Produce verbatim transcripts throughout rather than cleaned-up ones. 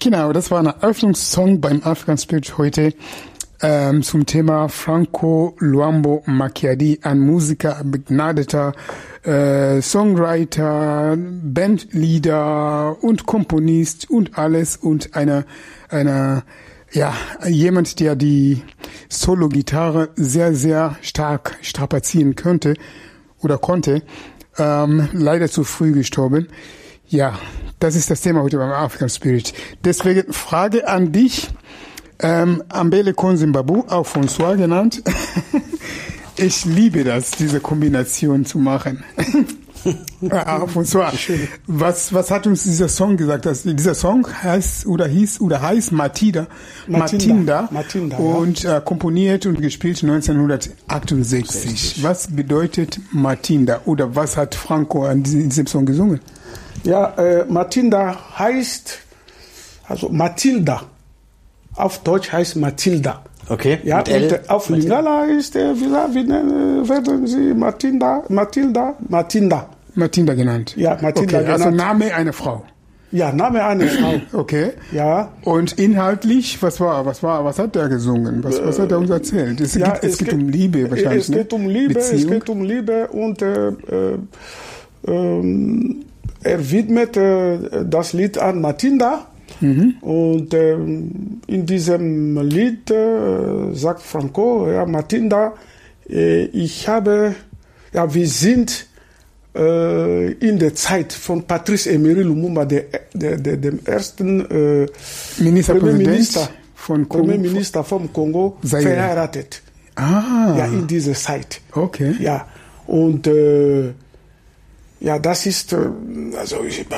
Genau, das war ein Eröffnungssong beim African Spirit heute ähm, zum Thema Franco Luambo Makiadi, ein Musiker, ein begnadeter äh, Songwriter, Bandleader und Komponist und alles und einer, einer, ja, jemand, der die Solo-Gitarre sehr, sehr stark strapazieren könnte oder konnte, ähm, leider zu früh gestorben. Ja, das ist das Thema heute beim African Spirit. Deswegen Frage an dich, ähm, Ambele Konzimbabu, auch François genannt. Ich liebe das, diese Kombination zu machen. Ah, François, was, was hat uns dieser Song gesagt? Dass dieser Song heißt oder hieß oder heißt Matinda, Matinda, Matinda und äh, komponiert und gespielt neunzehnhundertachtundsechzig. Was bedeutet Matinda oder was hat Franco an diesem, diesem Song gesungen? Ja, äh, Matinda heißt, also Matilda. Auf Deutsch heißt Matilda. Okay. Ja, und L, auf Lingala ist, äh, wie, wie nennen, werden sie Matinda, Matilda, Matinda. Matinda genannt. Ja, Matinda okay, genannt. Also Name einer Frau. Ja, Name einer Frau. Okay. Ja. Und inhaltlich, was war, was war, was hat er gesungen? Was, was hat er uns erzählt? Es, ja, gibt, es, es geht geht um Liebe wahrscheinlich. Es geht um Liebe, Beziehung. es geht um Liebe und äh, äh, ähm, er widmet äh, das Lied an Matinda. Mhm. Und äh, in diesem Lied äh, sagt Franco, ja, Matinda, äh, ich habe, ja, wir sind äh, in der Zeit von Patrice Emery Lumumba, der, der, der, dem ersten äh, Premierminister, von Kongo, Premierminister vom Kongo, Zaire. Verheiratet. Ah. Ja, in dieser Zeit. Okay. Ja, und äh, ja, das ist, also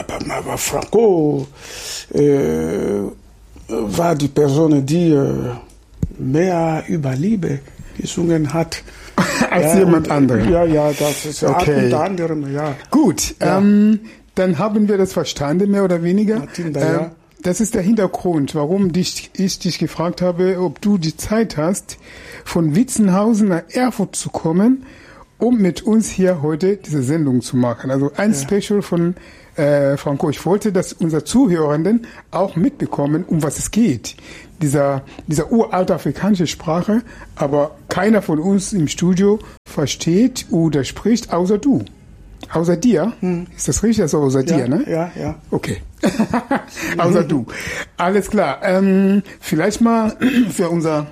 Franco äh, war die Person, die äh, mehr über Liebe gesungen hat. Als ja, jemand anderes. Ja, ja, das ist okay. unter anderem, ja. Gut, ja. Ähm, dann haben wir das verstanden, mehr oder weniger. Matinda, ähm, ja. Das ist der Hintergrund, warum dich, ich dich gefragt habe, ob du die Zeit hast, von Witzenhausen nach Erfurt zu kommen, um mit uns hier heute diese Sendung zu machen. Also ein ja. Special von äh, Franco. Ich wollte, dass unsere Zuhörenden auch mitbekommen, um was es geht. Dieser, dieser uralte afrikanische Sprache, aber keiner von uns im Studio versteht oder spricht, außer du. Außer dir? Hm. Ist das richtig? Also außer ja, dir, ne? Ja, ja. Okay. Außer du. Alles klar. Ähm, vielleicht mal für unser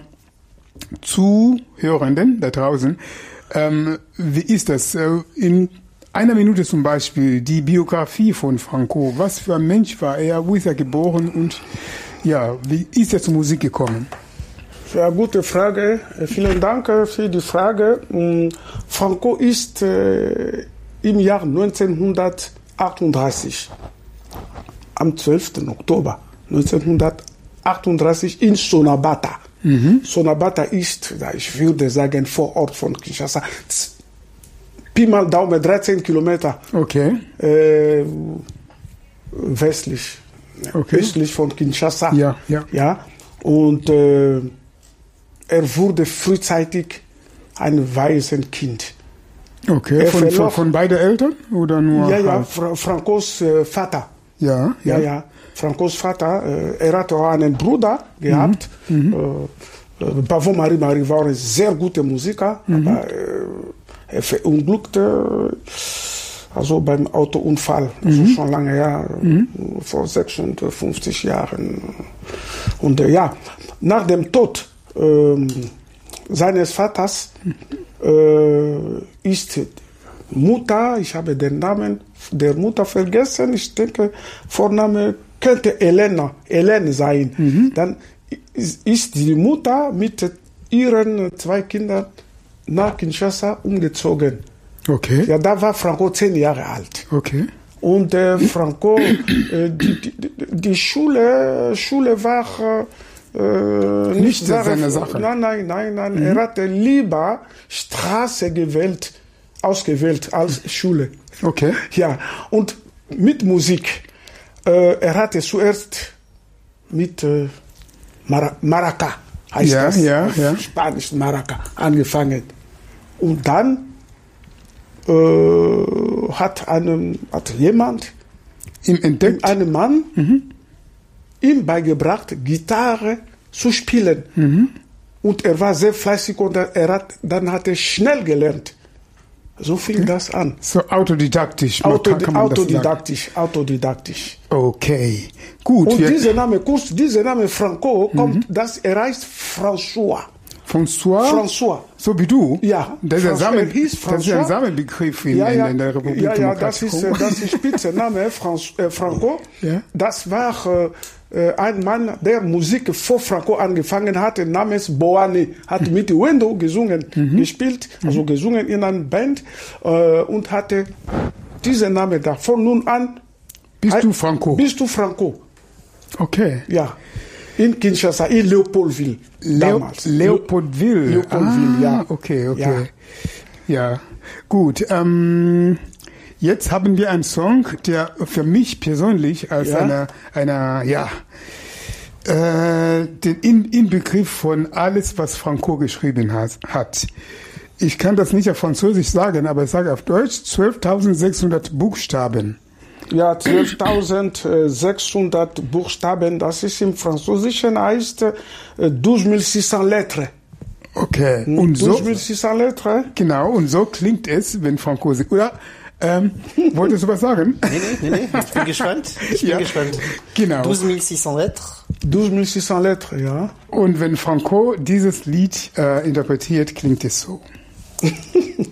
Zuhörenden da draußen. Ähm, wie ist das? In einer Minute zum Beispiel die Biografie von Franco. Was für ein Mensch war er? Wo ist er geboren? Und ja, wie ist er zur Musik gekommen? Ja, gute Frage. Vielen Dank für die Frage. Franco ist äh, im Jahr neunzehnhundertachtunddreißig, am zwölften Oktober neunzehnhundertachtunddreißig in Sonabata. Mhm. Sonabata ist, ich würde sagen, vor Ort von Kinshasa. Pi mal Daumen, dreizehn Kilometer. Okay. Äh, westlich. Okay. Östlich von Kinshasa. Ja, ja. Ja. Und äh, er wurde frühzeitig ein Waisenkind. Okay. Von, von, von beiden Eltern oder nur? Ja, ja. Fra- Francos äh, Vater. Ja, ja, ja. ja. Francos Vater, äh, er hatte auch einen Bruder gehabt. Mhm. Äh, Bavon Marie Marie war ein sehr guter Musiker, mhm. aber äh, er verunglückte also beim Autounfall, also mhm. schon lange her, mhm. vor sechsundfünfzig Jahren. Und äh, ja, nach dem Tod äh, seines Vaters äh, ist Mutter, ich habe den Namen der Mutter vergessen, ich denke, Vorname könnte Elena, Helene sein. Mhm. Dann ist die Mutter mit ihren zwei Kindern nach Kinshasa umgezogen. Okay. Ja, da war Franco zehn Jahre alt. Okay. Und äh, Franco, äh, die, die, die Schule, Schule war äh, nicht, nicht seine Sache. Nein, nein, nein, nein. Mhm. Er hatte lieber Straße gewählt, ausgewählt als Schule. Okay. Ja, und mit Musik. Äh, er hatte zuerst mit äh, Mara- Maraca, heißt ja, das, ja, auf ja. Spanisch Maraca, angefangen. Und dann äh, hat, einem, hat jemand, ihn entdeckt, einen Mann, mhm. ihm beigebracht, Gitarre zu spielen. Mhm. Und er war sehr fleißig und er hat, dann hat er schnell gelernt. So fing okay. das an. So autodidaktisch. Autodi- kann man autodidaktisch, das autodidaktisch. Okay, gut. Und dieser Name, kurz, dieser Name Franco kommt, mhm. das er heißt François. François? François. So wie du? Ja. Das ist, Samen, das ist ein Samenbegriff in, ja, ja. in der Republik Ja, ja, das ist, das ist Spitzname Franz, äh, Franco. Ja. Das war äh, ein Mann, der Musik vor Franco angefangen hatte, namens Boane, hat mit Wendo gesungen, mhm. gespielt, also mhm. gesungen in einer Band äh, und hatte diesen Namen da. Von nun an. Bist du Franco? Bist du Franco. Okay. Ja. In Kinshasa, in Leopoldville. Leo- damals. Leopoldville. Leopoldville, ah, ja. Okay, okay. Ja, ja. Gut. Ähm, jetzt haben wir einen Song, der für mich persönlich als ja. einer, einer, ja, äh, den In- Inbegriff von alles, was Franco geschrieben hat, hat. Ich kann das nicht auf Französisch sagen, aber ich sage auf Deutsch zwölftausendsechshundert Buchstaben. Ja, zwölftausendsechshundert Buchstaben, das ist im Französischen heißt äh, zwölftausendsechshundert Lettres. Okay. Und so, zwölftausendsechshundert Lettres. Genau, und so klingt es, wenn Franco singt. Oder, ähm, wolltest du was sagen? Nee, nee, nee, nee, ich bin gespannt. Ich bin ja, gespannt. Genau. zwölftausendsechshundert Lettres. zwölftausendsechshundert Lettres, ja. Und wenn Franco dieses Lied äh, interpretiert, klingt es so.